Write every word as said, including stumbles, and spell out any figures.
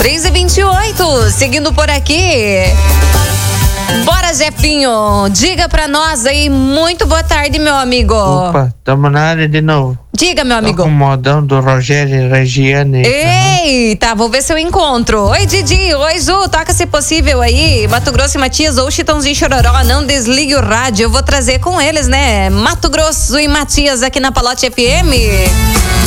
três e vinte e oito, seguindo por aqui. Bora, Jefinho, diga pra nós aí, muito boa tarde, meu amigo. Opa, tamo na área de novo. Diga, meu amigo. Tô com o modão do Rogério e Regiane. Eita, vou ver se eu encontro. Oi, Didi, oi, Ju, toca se possível aí, Mato Grosso e Matias ou Chitãozinho Chororó, não desligue o rádio, eu vou trazer com eles, né, Mato Grosso e Matias aqui na Palote F M.